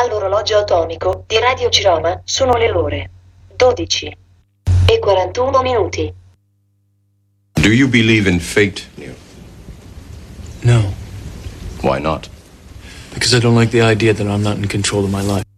Dall'orologio atomico di Radio Ciroma sono le ore 12:41. Do you believe in fate, Neil? No, Why not? because I don't like the idea that I'm not in control of my life.